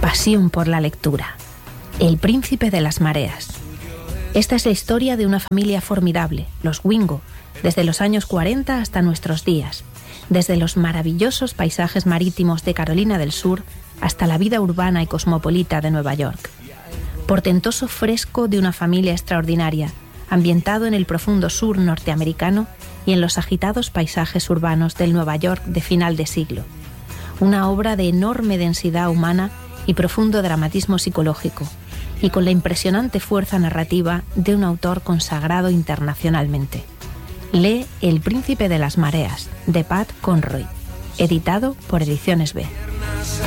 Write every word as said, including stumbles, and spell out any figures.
pasión por la lectura. El príncipe de las mareas. Esta es la historia de una familia formidable, los Wingo, desde los años cuarenta hasta nuestros días, desde los maravillosos paisajes marítimos de Carolina del Sur hasta la vida urbana y cosmopolita de Nueva York. Portentoso fresco de una familia extraordinaria, ambientado en el profundo sur norteamericano y en los agitados paisajes urbanos del Nueva York de final de siglo. Una obra de enorme densidad humana y profundo dramatismo psicológico, y con la impresionante fuerza narrativa de un autor consagrado internacionalmente. Lee El príncipe de las mareas, de Pat Conroy, editado por Ediciones B.